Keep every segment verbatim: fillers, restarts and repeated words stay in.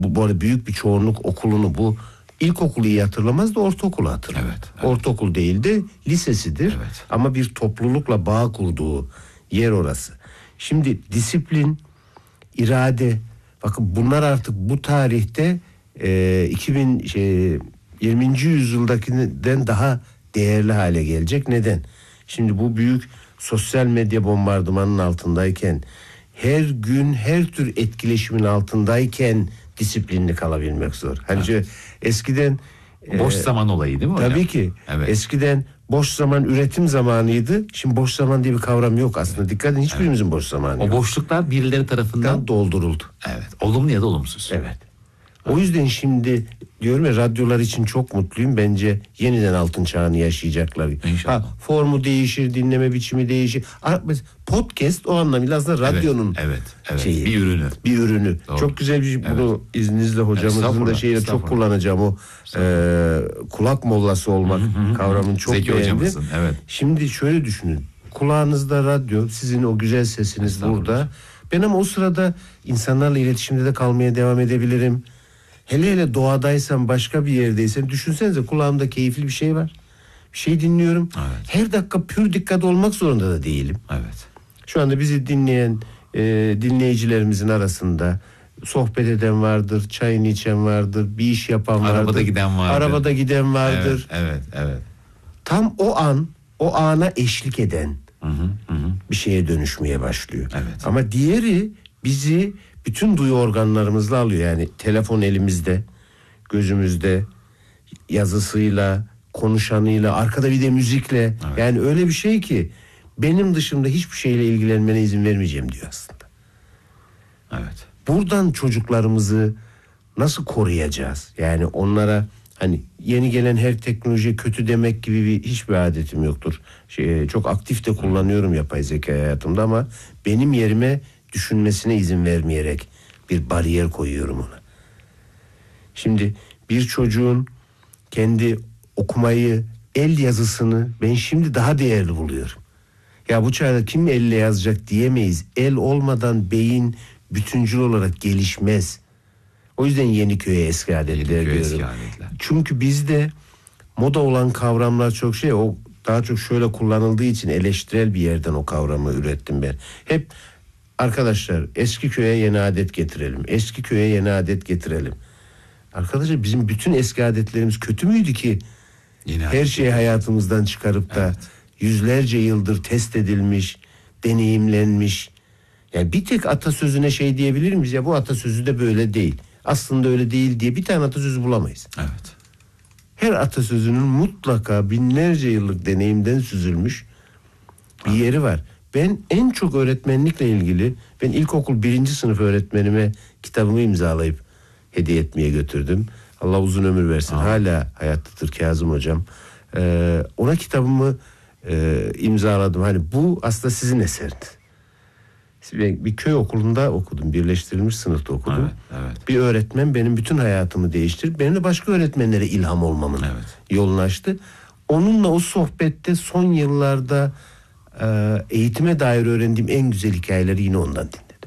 bu böyle büyük bir çoğunluk okulunu, bu ilkokulu iyi hatırlamaz da ortaokulu hatırlar. Evet, evet. Ortaokul değil de lisesidir. Evet. Ama bir toplulukla bağ kurduğu yer orası. Şimdi disiplin, irade, bakın bunlar artık bu tarihte e, iki bin şey, yirminci yüzyıldakinden daha değerli hale gelecek. Neden? Şimdi bu büyük sosyal medya bombardımanının altındayken, her gün her tür etkileşimin altındayken disiplinli kalabilmek zor. Hani evet. şöyle, eskiden boş e, zaman olayı değil mi hocam? Tabii ki. Evet. Eskiden boş zaman üretim zamanıydı. Şimdi boş zaman diye bir kavram yok aslında. Evet. Dikkat edin, hiçbirimizin evet. boş zamanı o yok. O boşluklar birileri tarafından dolduruldu. Evet. Olumlu ya da olumsuz. Evet. O yüzden şimdi diyorum ya, radyolar için çok mutluyum. Bence yeniden altın çağını yaşayacaklar. İnşallah. Ha, formu değişir, dinleme biçimi değişir. Podcast o anlamıyla aslında radyonun evet, evet, evet. şeyi. Bir ürünü. Bir ürünü. Doğru. Çok güzel bir şey. Evet. Bunu izninizle hocamızın da şeyle çok kullanacağım. O e, kulak mollası olmak kavramını çok Zeki beğendim. Hocamızın, evet. Şimdi şöyle düşünün. Kulağınızda radyo, sizin o güzel sesiniz burada. Ben ama o sırada insanlarla iletişimde de kalmaya devam edebilirim. Hele hele doğadaysam, başka bir yerdeysem, düşünsenize kulağımda keyifli bir şey var. Bir şey dinliyorum. Evet. Her dakika pür dikkat olmak zorunda da değilim. Evet. Şu anda bizi dinleyen e, dinleyicilerimizin arasında sohbet eden vardır, çayını içen vardır, bir iş yapan vardır. Arabada giden vardır. Arabada giden vardır. Evet, evet, evet. Tam o an, o ana eşlik eden hı hı, hı. bir şeye dönüşmeye başlıyor. Evet. Ama diğeri bizi bütün duyu organlarımızla alıyor. Yani telefon elimizde, gözümüzde, yazısıyla, konuşanıyla, arkada bir de müzikle. Evet. Yani öyle bir şey ki benim dışımda hiçbir şeyle ilgilenmene izin vermeyeceğim diyor aslında. Evet. Buradan çocuklarımızı nasıl koruyacağız? Yani onlara, hani yeni gelen her teknoloji kötü demek gibi bir hiçbir adetim yoktur. Şey, çok aktif de kullanıyorum yapay zeka hayatımda, ama benim yerime düşünmesine izin vermeyerek bir bariyer koyuyorum ona. Şimdi bir çocuğun kendi okumayı, el yazısını ben şimdi daha değerli buluyorum. Ya bu çağda kim elle yazacak diyemeyiz. El olmadan beyin bütüncül olarak gelişmez. O yüzden Yeniköy'e eski adetler diyorum. Çünkü bizde moda olan kavramlar çok şey, o daha çok şöyle kullanıldığı için eleştirel bir yerden o kavramı ürettim ben. Hep arkadaşlar eski köye yeni adet getirelim. Eski köye yeni adet getirelim. Arkadaşlar bizim bütün eski adetlerimiz kötü müydü ki? Yeni her şeyi hayatımızdan çıkarıp da evet. yüzlerce yıldır test edilmiş, deneyimlenmiş. Yani bir tek atasözüne şey diyebilir miyiz? Ya bu atasözü de böyle değil. Aslında öyle değil diye bir tane atasözü bulamayız. Evet. Her atasözünün mutlaka binlerce yıllık deneyimden süzülmüş bir yeri var. Ben en çok öğretmenlikle ilgili, ben ilkokul birinci sınıf öğretmenime kitabımı imzalayıp hediye etmeye götürdüm. Allah uzun ömür versin. Aa. Hala hayattadır Kazım hocam. Ee, ona kitabımı e, imzaladım. Hani bu aslında sizin eseriniz. Ben bir köy okulunda okudum. Birleştirilmiş sınıfta okudum. Evet, evet. Bir öğretmen benim bütün hayatımı değiştirip benim de başka öğretmenlere ilham olmamın evet. yolunu açtı. Onunla o sohbette son yıllarda e, eğitime dair öğrendiğim en güzel hikayeleri yine ondan dinledim.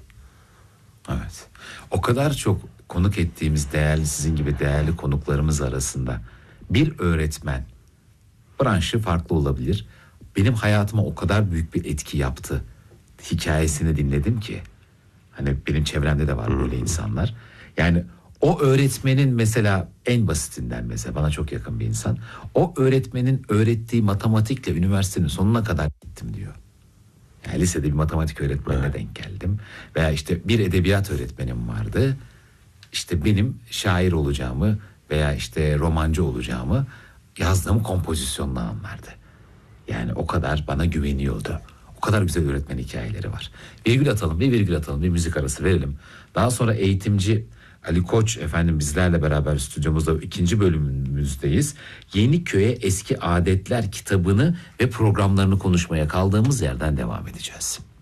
Evet. O kadar çok konuk ettiğimiz değerli, sizin gibi değerli konuklarımız arasında bir öğretmen, branşı farklı olabilir, benim hayatıma o kadar büyük bir etki yaptı hikayesini dinledim ki, hani benim çevremde de var böyle insanlar. Yani o öğretmenin mesela en basitinden, mesela bana çok yakın bir insan, o öğretmenin öğrettiği matematikle üniversitenin sonuna kadar gittim diyor. Yani lisede bir matematik öğretmenine evet. denk geldim. Veya işte bir edebiyat öğretmenim vardı. İşte benim şair olacağımı veya işte romancı olacağımı yazdığım kompozisyonla anlardı. Yani o kadar bana güveniyordu. O kadar güzel öğretmen hikayeleri var. Virgül atalım, bir virgül atalım, bir müzik arası verelim. Daha sonra eğitimci Ali Koç efendim bizlerle beraber stüdyomuzda ikinci bölümümüzdeyiz. Yeniköy'e Eski Adetler kitabını ve programlarını konuşmaya kaldığımız yerden devam edeceğiz.